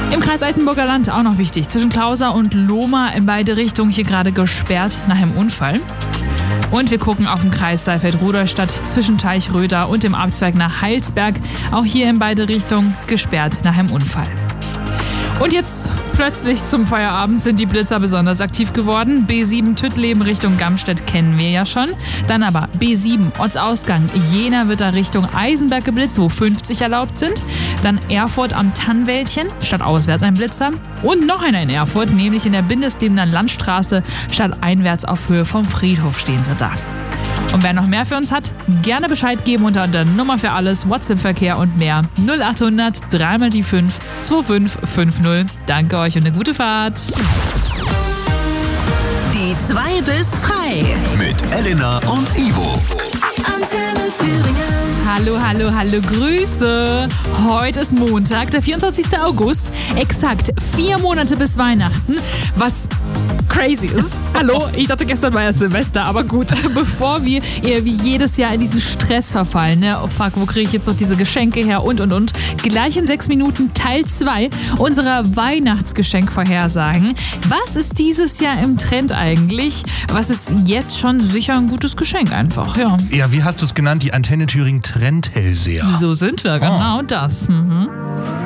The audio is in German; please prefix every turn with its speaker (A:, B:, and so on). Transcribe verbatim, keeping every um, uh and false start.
A: Im Kreis Altenburger Land auch noch wichtig. Zwischen Klauser und Lohmar in beide Richtungen hier gerade gesperrt nach einem Unfall. Und wir gucken auf den Kreis Saalfeld-Rudolstadt zwischen Teichröder und dem Abzweig nach Heilsberg. Auch hier in beide Richtungen gesperrt nach einem Unfall. Und jetzt plötzlich zum Feierabend sind die Blitzer besonders aktiv geworden. B sieben Tüttleben Richtung Gamstedt kennen wir ja schon. Dann aber B sieben Ortsausgang Jena wird da Richtung Eisenberg geblitzt, wo fünfzig erlaubt sind. Dann Erfurt am Tannwäldchen, stadtauswärts ein Blitzer. Und noch einer in Erfurt, nämlich in der Bindeslebener Landstraße, stadteinwärts auf Höhe vom Friedhof stehen sie da. Und wer noch mehr für uns hat, gerne Bescheid geben unter der Nummer für alles, WhatsApp-Verkehr und mehr null acht hundert drei mal die fünf zwei fünf fünf null. Danke euch und eine gute Fahrt.
B: Die zwei bis frei.
C: Mit Elena und Ivo.
B: Antenne Thüringen.
A: Hallo, hallo, hallo, Grüße. Heute ist Montag, der vierundzwanzigster August. Exakt vier Monate bis Weihnachten. Was crazy ist. Hallo, ich dachte, gestern war ja Silvester, aber gut. Bevor wir eher wie jedes Jahr in diesen Stress verfallen, ne? Oh fuck, wo kriege ich jetzt noch diese Geschenke her und und und. Gleich in sechs Minuten Teil zwei unserer Weihnachtsgeschenkvorhersagen. Was ist dieses Jahr im Trend eigentlich? Was ist jetzt schon sicher ein gutes Geschenk einfach, ja.
D: Ja, wie hast du es genannt? Die Antenne Thüringen Trendhellseher.
A: So sind wir, genau das. Mhm.